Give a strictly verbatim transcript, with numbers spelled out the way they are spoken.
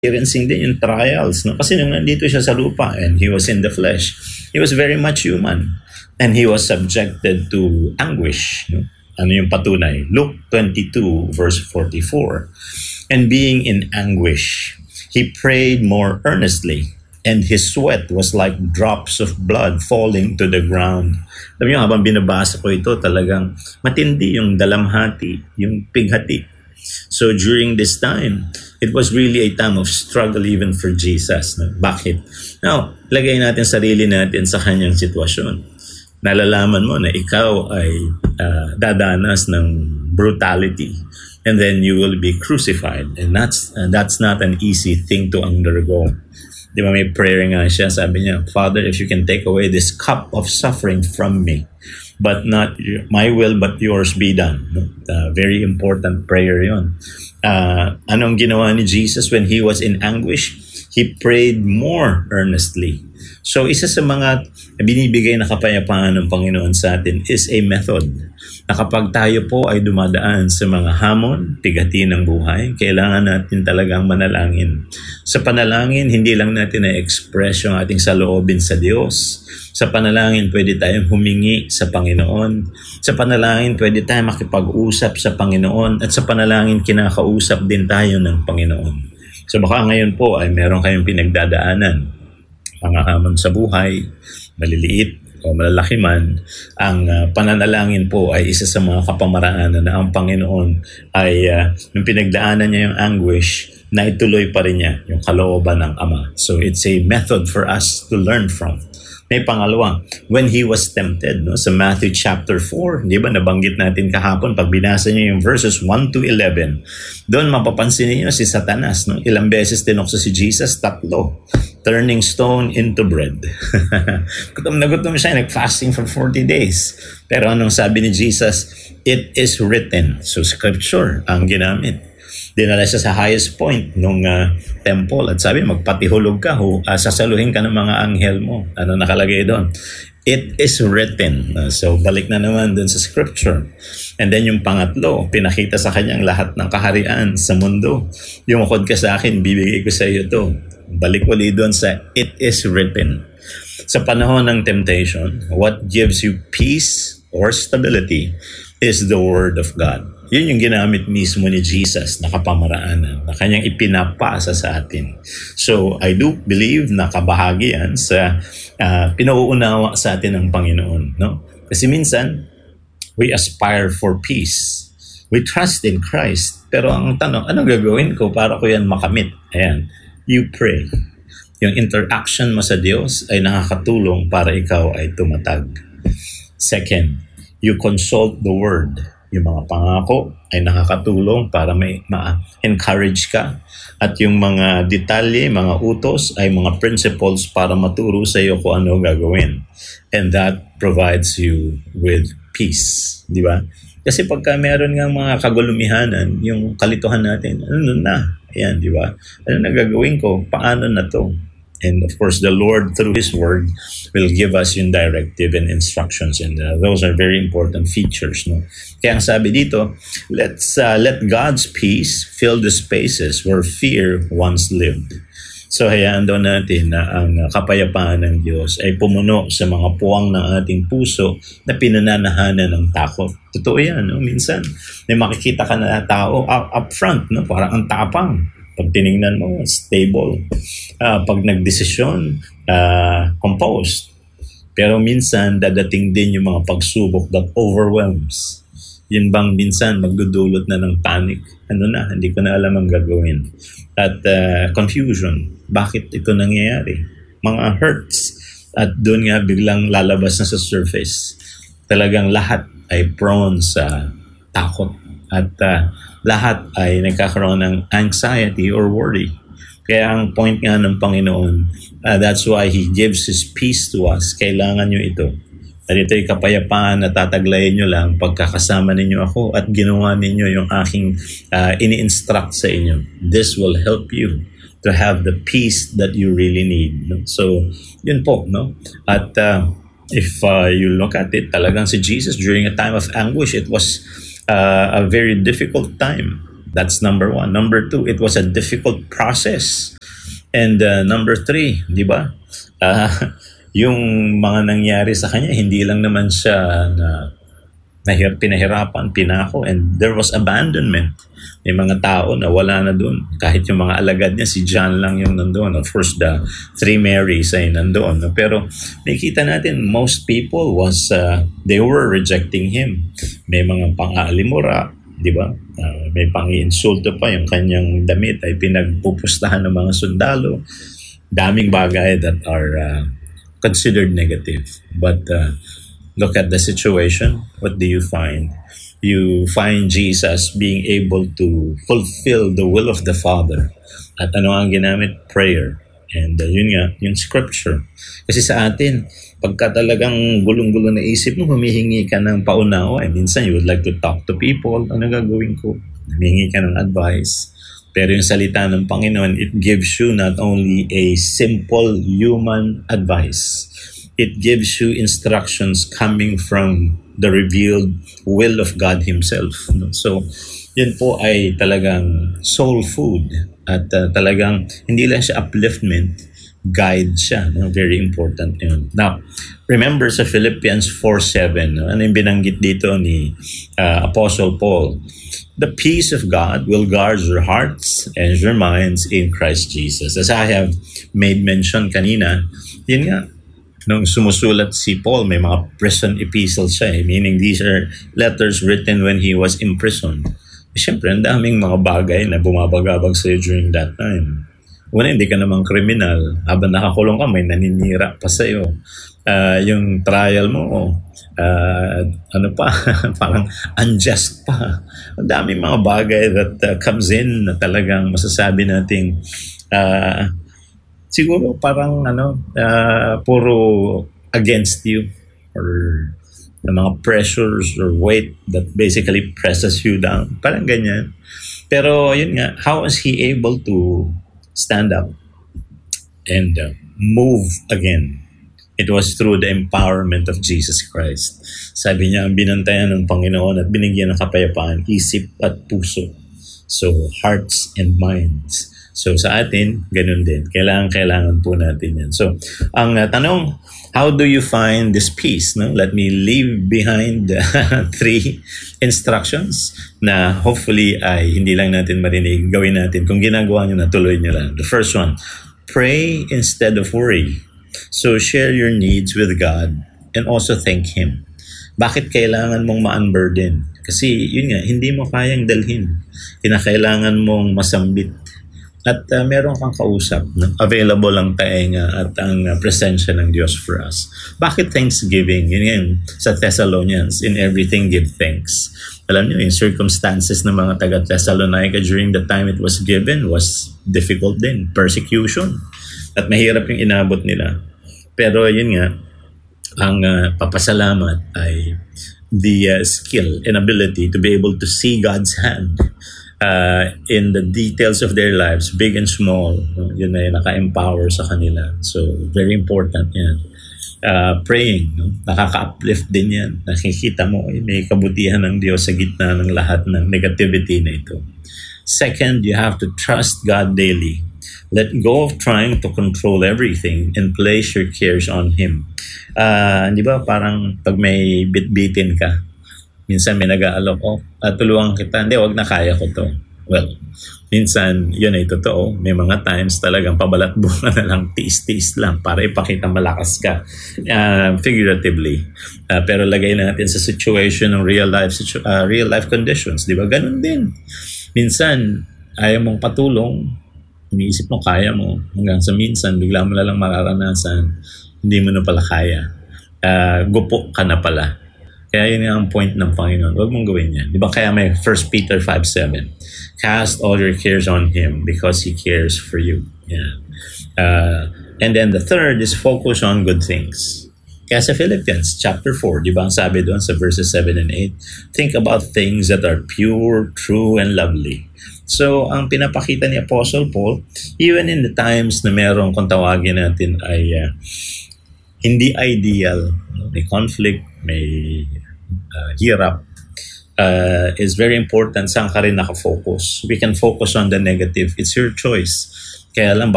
experiencing din yung trials. No? Kasi nung nandito siya sa lupa and he was in the flesh, he was very much human. And he was subjected to anguish. No? Ano yung patunay? Luke twenty-two verse forty-four. And being in anguish, he prayed more earnestly, and his sweat was like drops of blood falling to the ground. Alam niyo, habang binabasa ko ito, talagang matindi yung dalamhati, yung pighati. So during this time, it was really a time of struggle even for Jesus. No? Bakit? Now, lagay natin sarili natin sa kanyang sitwasyon. Nalalaman mo na ikaw ay uh, dadanas ng brutality, and then you will be crucified, and that's uh, that's not an easy thing to undergo. Di ba may prayer nga siya, sabi niya, Father, if you can take away this cup of suffering from me, but not my will but yours be done. Uh, very important prayer yon. Uh, anong ginawa ni Jesus when he was in anguish? He prayed more earnestly. So isa sa mga binibigay na kapayapaan ng Panginoon sa atin is a method. Na kapag tayo po ay dumadaan sa mga hamon, tigati ng buhay, kailangan natin talagang manalangin. Sa panalangin, hindi lang natin na-express yung ating saloobin sa Diyos. Sa panalangin, pwede tayong humingi sa Panginoon. Sa panalangin, pwede tayong makipag-usap sa Panginoon. At sa panalangin, kinakausap din tayo ng Panginoon. So baka ngayon po ay meron kayong pinagdadaanan. Mga hamon sa buhay, maliliit o malalaki man, ang uh, pananalangin po ay isa sa mga kapamaraanan na ang Panginoon ay uh, yung pinagdaanan niya yung anguish, na ituloy pa rin niya yung kalooban ng Ama. So it's a method for us to learn from. May pangalawa, when he was tempted, no, sa Matthew chapter four, di ba nabanggit natin kahapon, pag binasa niyo yung verses one to eleven, doon mapapansin niyo si Satanas, no, ilang beses tinukso si Jesus, tatlo, turning stone into bread. Gutom na gutom siya, nag-fasting for forty days. Pero anong sabi ni Jesus? It is written. So scripture ang ginamit. Dinala siya sa highest point nung uh, temple at sabi, magpatihulog ka, ho, uh, sasaluhin ka ng mga anghel mo. Ano nakalagay doon? It is written. Uh, so balik na naman dun sa scripture. And then yung pangatlo, pinakita sa kanyang lahat ng kaharian sa mundo. Yung ukod ka sa akin, bibigay ko sa iyo to. Balik ulit doon sa it is written. Sa panahon ng temptation, what gives you peace or stability is the Word of God. Yun yung ginamit mismo ni Jesus na kapamaraanan na kanyang ipinapasa sa atin. So, I do believe na kabahagi yan sa uh, pinauunawa sa atin ng Panginoon. No? Kasi minsan, we aspire for peace. We trust in Christ. Pero ang tanong, anong gagawin ko para ko yan makamit? Ayan, you pray. Yung interaction mo sa Diyos ay nakakatulong para ikaw ay tumatag. Second, you consult the Word. Yung mga pangako ay nakakatulong para may ma-encourage ka. At yung mga detalye, mga utos ay mga principles para maturo sa iyo kung ano gagawin. And that provides you with peace. Di ba? Kasi pagka meron nga mga kagulumihanan, yung kalituhan natin, ano na? Ayan, di ba? Ano na gagawin ko? Paano na to? And of course, the Lord, through His Word, will give us yung directive and instructions. And uh, those are very important features. No? Kaya ang sabi dito, let's uh, let God's peace fill the spaces where fear once lived. So hayaan daw natin na ang kapayapaan ng Diyos ay pumuno sa mga puwang ng ating puso na pinananahanan ng takot. Totoo yan. No? Minsan, may makikita ka na tao up, up front, no? Parang ang tapang. Pag tinignan mo, stable. Uh, pag nagdesisyon, uh, composed. Pero minsan, dadating din yung mga pagsubok that overwhelms. Yun bang minsan magdudulot na ng panic? Ano na, hindi ko na alam ang gagawin. At uh, confusion. Bakit ito nangyayari? Mga hurts. At doon nga biglang lalabas na sa surface. Talagang lahat ay prone sa takot. At uh, lahat ay nagkakaroon ng anxiety or worry. Kaya ang point nga ng Panginoon, uh, that's why He gives His peace to us. Kailangan nyo ito. At ito'y kapayapaan na tataglayin nyo lang pagkakasama ninyo ako at ginawa ninyo yung aking uh, ini-instruct sa inyo. This will help you to have the peace that you really need. No? So, yun po. No? At uh, if uh, you look at it, talagang si Jesus during a time of anguish, it was uh, a very difficult time. That's number one. Number two, it was a difficult process. And uh, number three, di ba? Uh, yung mga nangyari sa kanya, hindi lang naman siya na nahir, pinahirapan, pinako, and there was abandonment. May mga tao na wala na doon. Kahit yung mga alagad niya, si John lang yung nandoon. Of course, the three Marys ay nandoon. No? Pero nakita natin, most people was, uh, they were rejecting him. May mga pang-aalimura, di ba? Uh, may pang-iinsulto pa, yung kanyang damit ay pinagpupustahan ng mga sundalo. Daming bagay that are uh, considered negative. But uh, look at the situation. What do you find? You find Jesus being able to fulfill the will of the Father. At ano ang ginamit? Prayer. And uh, yun nga, yung scripture. Kasi sa atin, pagka talagang gulong-gulo na isip mo, humihingi ka ng paunawa. Eh, minsan you would like to talk to people. Ano gagawin ko? Humihingi ka ng advice. Pero yung salita ng Panginoon, it gives you not only a simple human advice, it gives you instructions coming from the revealed will of God Himself. So, yun po ay talagang soul food at uh, talagang hindi lang siya upliftment, guide siya. No? Very important yun. Now, remember sa Philippians four seven, no? Ano yung binanggit dito ni uh, Apostle Paul? The peace of God will guard your hearts and your minds in Christ Jesus. As I have made mention kanina, yun nga, nung sumusulat si Paul, may mga prison epistles siya, eh, meaning these are letters written when he was imprisoned. Eh, Siyempre, ang daming mga bagay na bumabagabag sa'yo during that time. Una, hindi ka namang kriminal. Habang nakakulong ka, may naninira pa sa'yo. Uh, yung trial mo, uh, ano pa, parang unjust pa. Ang daming mga bagay that uh, comes in na talagang masasabi nating uh, siguro parang ano, uh, puro against you or the mga pressures or weight that basically presses you down. Parang ganyan. Pero yun nga, how is he able to stand up and uh, move again? It was through the empowerment of Jesus Christ. Sabi niya, ang binantayan ng Panginoon at binigyan ng kapayapaan, isip at puso. So, hearts and minds. So sa atin, ganun din. Kailangan-kailangan po natin yan. So, ang uh, tanong, how do you find this peace? No? Let me leave behind uh, three instructions na hopefully ay hindi lang natin marinig. Gawin natin. Kung ginagawa nyo na, tuloy nyo lang. The first one, pray instead of worry. So share your needs with God and also thank Him. Bakit kailangan mong ma-unburden? Kasi yun nga, hindi mo kayang dalhin. Kinakailangan mong masambit. At uh, meron kang kausap, no? Available ang taenga at ang uh, presensya ng Diyos for us. Bakit Thanksgiving? Yun yan, sa Thessalonians, in everything give thanks. Alam niyo, yung circumstances ng mga taga-Thessalonica during the time it was given was difficult din. Persecution. At mahirap yung inabot nila. Pero yun nga, ang uh, papasalamat ay the uh, skill and ability to be able to see God's hand Uh, in the details of their lives, big and small, no? Yun ay naka-empower sa kanila. So, very important yan. Uh, praying, no? Nakaka-uplift din yan. Nakikita mo, eh, may kabutihan ng Diyos sa gitna ng lahat ng negativity na ito. Second, you have to trust God daily. Let go of trying to control everything and place your cares on Him. Uh, di ba, parang pag may bit-bitin ka, minsan may nag-aalok, oh, uh, tulungan kita. Hindi, wag na, kaya ko to. Well, minsan, yun ay totoo. May mga times talagang pabalat-bunga na lang, tiis-tiis lang para ipakita malakas ka. Uh, figuratively. Uh, pero lagay natin sa situation ng real life situ- uh, real life conditions. Di ba? Ganun din. Minsan, ayaw mong patulong, iniisip mo, kaya mo. Hanggang sa minsan, bigla mo na lang mararanasan, hindi mo na pala kaya. Uh, gupo ka na pala. Kaya yun ang point ng Panginoon. Huwag mong gawin yan. Di ba kaya may First Peter five seven? Cast all your cares on Him because He cares for you. Yeah. Uh, and then the third is focus on good things. Kaya sa Philippians chapter four, di ba ang sabi doon sa verses seven and eight? Think about things that are pure, true, and lovely. So, ang pinapakita ni Apostle Paul, even in the times na meron kung tawagin natin ay uh, hindi ideal, may conflict, may uh, hirap, uh, is very important. Saan ka rin nakafocus? We can focus on the negative. It's your choice. Kaya lang